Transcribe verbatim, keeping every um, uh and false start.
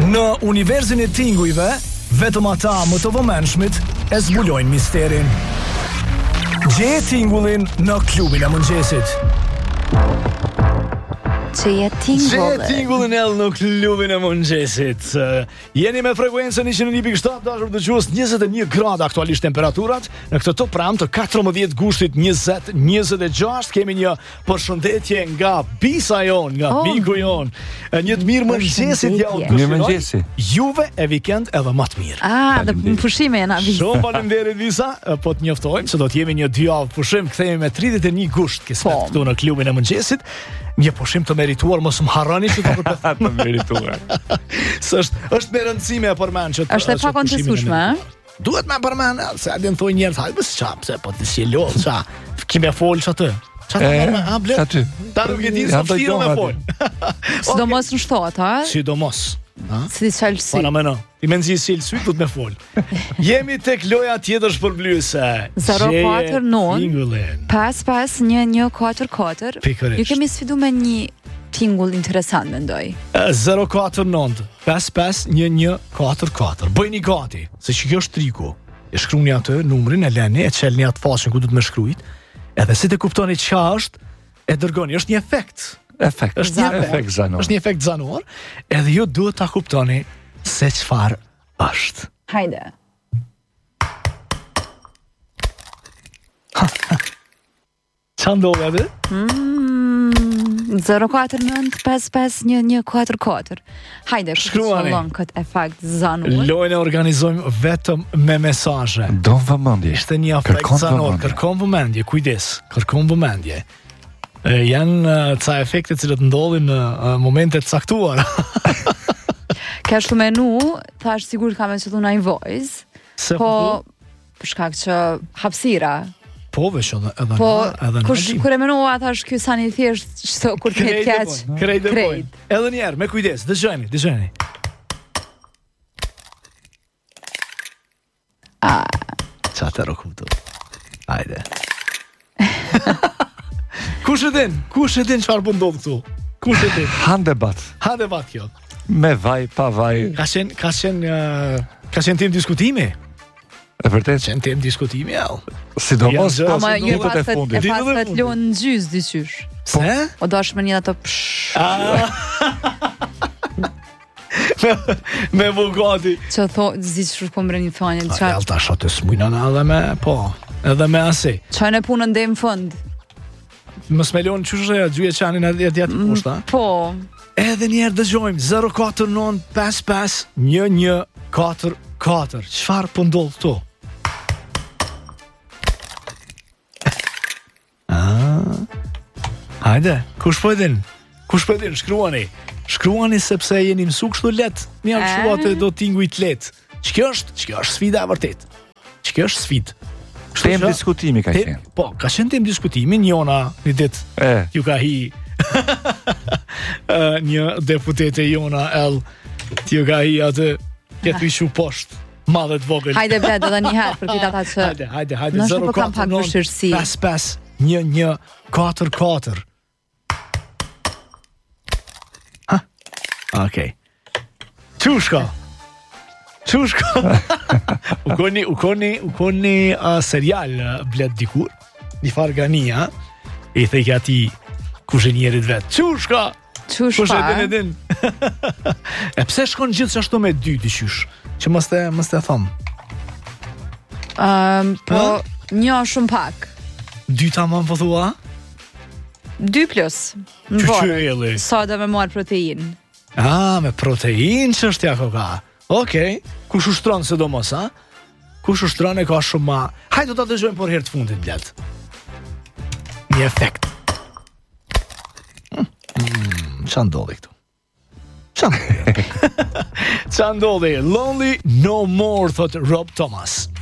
Në universin e tingujve, vetëm ata më të vëmendshmit e zbulojnë misterin. Gjeje tingullin në klubin e mëngjesit. Që je tingullin. Që je tingullin e në klubin e mëngjesit. Uh, jeni me frekuencën njëzet e një pikë shtat, dashur dëgjues, njëzet e një gradë aktualisht temperaturat. Në këtë të pranë të katërmbëdhjetë gushtit njëzet njëzet e gjashtë kemi një përshëndetje nga bisa jon, nga oh. miku jon. Një të mirë mëngjesit ja u Mirë mëngjesi. Juve e vikend edhe më të mirë. Ah, dhe më pushime jena visa. Shumë faleminderit visa, po të njoftojmë se do të jemi një dy javë pushim, kthehemi me tridhjetë e një gusht kismet këtu në klubin e mëngjesit. Një pushim të merituar, mos më harroni që të përpeth. Të merituar. Së është, është me rëndësime e përmen që të është e pa kontestueshme, ë? Duhet me përmen, se adin thoi njerës, hajtë bësë qa, pëse, po të si lodhë, qa, kime folë që atë. Qa të përmen, ha, ble? Qa ty? Ta nuk e dinë së fështirë me folë. Sidomos në shtot, ha? Sidomos. Si di qalësi. Pana me në, i menzi si lësuit du të me folë. Jemi tek loja tjetër shpërblyese. zero katër nëntë pesë pesë një një katër katër. Ju kemi sfidu me një tingull interesant, mendoj. zero katër nëntë pesë pesë një një katër katër. Bëjni gati, se që kjo është triku. E shkruni atë numrin, e leni, e qelni atë faqen ku du të me shkrujt, edhe si të kuptoni qa është, e dërgoni, është një efekt. Efekt, është një efekt zanor. Është një efekt zanor, edhe ju duhet ta kuptoni se çfarë është. Hajde. Qa ndodhe atë? Mm, zero katër nëntë pesë pesë një një katër katër. Hajde, shkruani këtë efekt zanor. Lojën e organizojmë vetëm me mesazhe. Don vëmendje. Ishte një efekt zanor, kërkon vëmendje, kujdes, kërkon vëmendje. E, janë ca efekte cilët ndodhin në uh, momentet caktuara. Ka shtu menu, thash sigur ka me që thu na një voice, se po për shkak që hapësira. Po vesh edhe edhe po, edhe kush kur e menua thash ky sa një thjesht çto kur të keq. Krejt e pojnë. Edhe një herë, me kujdes, dëgjoni, dëgjoni. Ah, çfarë rokupto. Hajde. Kush e din? Kush e din çfarë po ndodh këtu? Kush e din? Han debat. Han debat kjo. Me vaj, pa vaj. Ka qenë, ka qenë, uh, ka qenë tim diskutimi. E vërtet? Qenë tim diskutimi, jau. Sidomos po ama ju pas e pas të luan në gjys dyqysh. Se? O dosh me një ato psh. me, me vogati. Që tho, zi që shurë po mre një thonjë. A jelë ta shote s'mujna na edhe me, po, edhe me asi. Qa në punën dhe më fund? Mos me lonë qështë e gjuje qanin e djetë poshta? Po. Edhe njerë dëgjojmë, zero katër nëntë pesë pesë një një katër katër. Qfarë po ndodh këtu? Ah. Hajde, kush po edhin? Kush po edhin? Shkruani. Shkruani sepse jeni mësu kështu let. Mi jam kështu atë do tingu i të let. Që kjo është? Që kjo është sfida e vërtet. Që kjo është sfid. Tem diskutimi ka qenë. Po, ka qenë tem diskutimi, njona një ditë ju ka hi një deputete jona el t'ju ka hi atë jetu ishu poshtë madhe të vogël. Hajde bled edhe një herë për pita ta që hajde, hajde, hajde zero katër nëntë pesë pesë një një katër katër. Ha? Okej. Qushka? Qushka? u koni, u koni, u koni uh, serial uh, bled dikur, një fargania, i thejke ati kuzhenjerit vetë. Qushka? Qushka? Kushe din e din. E pse shkon gjithë që ashtu me dy dyqysh? Që mës të, mës të thomë? Um, po, ha? Një shumë pak. Dy ta më më thua? Dy plus. Në vorë. Sa do me marë protein. Ah, me protein që është ja koka. Okej, okay. Kush ushtron se do mos, ha? Kush ushtron e ka shumë ma... Hajde do ta dëgjojmë por herë të fundit, blet. Një efekt. Mm, qa ndodhi këtu? Qa ndodhi? Qa ndodhi? Lonely No More, thot Rob Thomas.